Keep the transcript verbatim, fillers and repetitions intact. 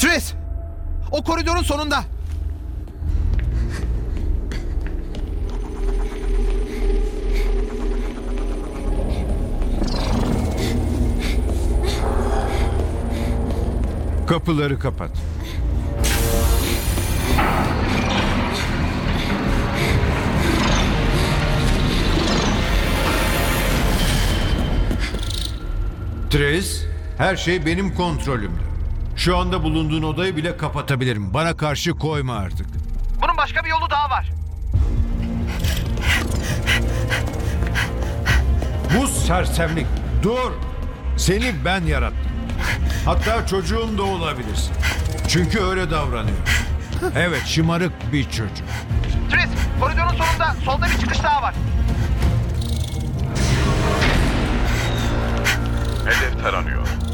Tris! O koridorun sonunda. Kapıları kapat. Tris, her şey benim kontrolümde. Şu anda bulunduğun odayı bile kapatabilirim. Bana karşı koyma artık. Bunun başka bir yolu daha var. Bu sersemlik. Dur! Seni ben yarattım. Hatta çocuğum da olabilirsin. Çünkü öyle davranıyor. Evet, şımarık bir çocuk. Tris, koridorun sonunda solda bir çıkış daha var. Hedef taranıyor.